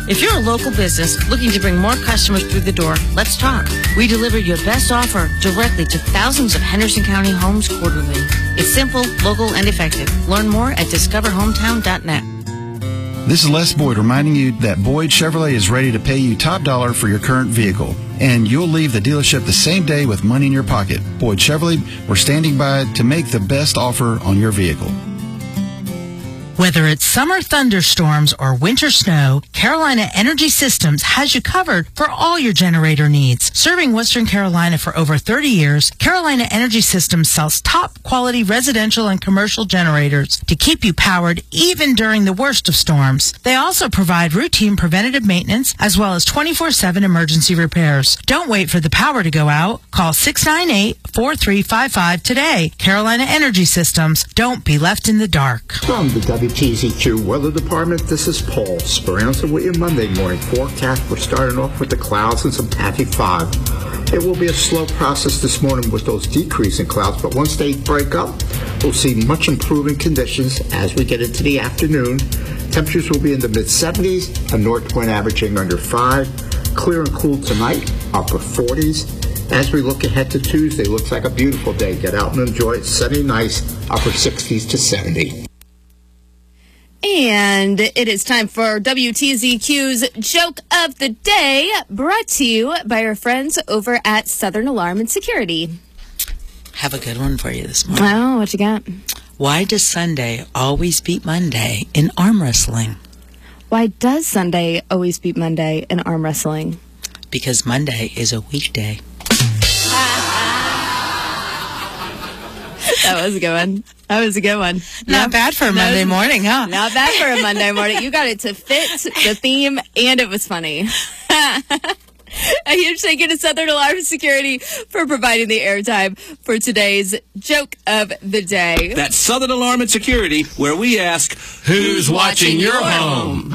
If you're a local business looking to bring more customers through the door, let's talk. We deliver your best offer directly to thousands of Henderson County homes quarterly. It's simple, local, and effective. Learn more at discoverhometown.net. This is Les Boyd reminding you that Boyd Chevrolet is ready to pay you top dollar for your current vehicle. And you'll leave the dealership the same day with money in your pocket. Boyd Chevrolet, we're standing by to make the best offer on your vehicle. Whether it's summer thunderstorms or winter snow, Carolina Energy Systems has you covered for all your generator needs. Serving Western Carolina for over 30 years, Carolina Energy Systems sells top quality residential and commercial generators to keep you powered even during the worst of storms. They also provide routine preventative maintenance as well as 24/7 emergency repairs. Don't wait for the power to go out. Call 698-4355 today. Carolina Energy Systems. Don't be left in the dark. From the WTZQ Weather Department, this is Paul Speranza with your Monday morning forecast. We're starting off with the clouds and some patchy fog. It will be a slow process this morning with those decreasing clouds, but once they break up, we'll see much improving conditions as we get into the afternoon. Temperatures will be in the mid-70s, a north wind averaging under 5. Clear and cool tonight, upper 40s. As we look ahead to Tuesday, looks like a beautiful day. Get out and enjoy it. Sunny, nice, upper 60s to 70. And it is time for WTZQ's Joke of the Day, brought to you by our friends over at Southern Alarm and Security. Have a good one for you this morning. Oh, what you got? Why does Sunday always beat Monday in arm wrestling? Why does Sunday always beat Monday in arm wrestling? Because Monday is a weekday. That was a good one. That was a good one. Not bad for a Monday morning, huh? Not bad for a Monday morning. You got it to fit the theme, and it was funny. A huge thank you to Southern Alarm Security for providing the airtime for today's Joke of the Day. That's Southern Alarm and Security, where we ask, who's watching your home?